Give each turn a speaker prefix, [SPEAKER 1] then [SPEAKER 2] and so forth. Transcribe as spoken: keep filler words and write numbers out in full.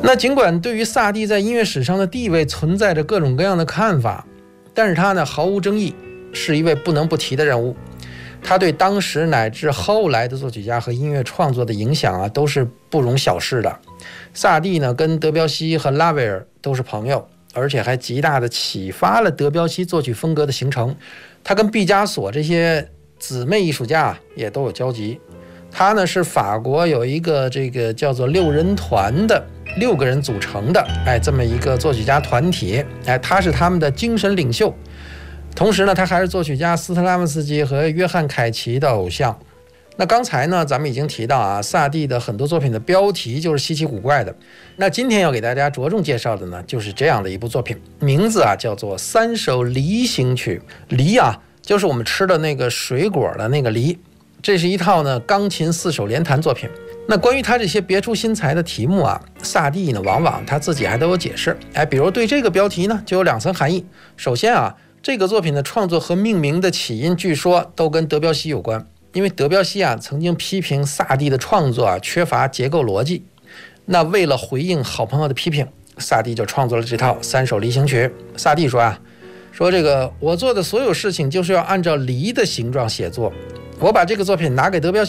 [SPEAKER 1] 那尽管对于萨蒂在音乐史上的地位存在着各种各样的看法，但是他呢毫无争议，是一位不能不提的人物。他对当时乃至后来的作曲家和音乐创作的影响啊，都是不容小视的。萨蒂呢跟德彪西和拉威尔都是朋友，而且还极大的启发了德彪西作曲风格的形成。他跟毕加索这些姊妹艺术家也都有交集。他呢是法国有一个这个叫做六人团的六个人组成的哎这么一个作曲家团体，哎他是他们的精神领袖。同时呢，他还是作曲家斯特拉文斯基和约翰凯奇的偶像。那刚才呢，咱们已经提到啊，萨蒂的很多作品的标题就是稀奇古怪的。那今天要给大家着重介绍的呢，就是这样的一部作品，名字啊叫做《三首梨行曲》。梨啊，就是我们吃的那个水果的那个梨。这是一套呢钢琴四手联弹作品。那关于他这些别出心裁的题目啊，萨蒂呢往往他自己还都有解释。哎，比如对这个标题呢，就有两层含义。首先啊，这个作品的创作和命名的起因，据说都跟德彪西有关，因为德彪西啊曾经批评萨蒂的创作啊缺乏结构逻辑。那为了回应好朋友的批评，萨蒂就创作了这套三首梨行曲。萨蒂说啊，说这个我做的所有事情就是要按照梨的形状写作。我把这个作品拿给德彪西